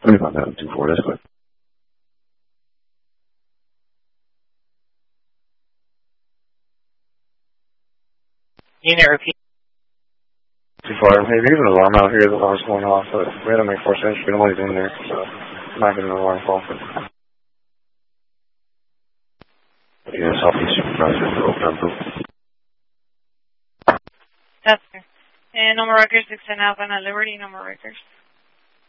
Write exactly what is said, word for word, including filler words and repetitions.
Let me find out in two four, that's quick. Unit repeat. two four, hey, there's an alarm out here, the alarm's going off, but we had to make four cents, we nobody's in there, so I'm not getting an alarm call. Yeah, Southeast Supervisor, open up. That's fair. And number records, six ten Alpha, Liberty, number records.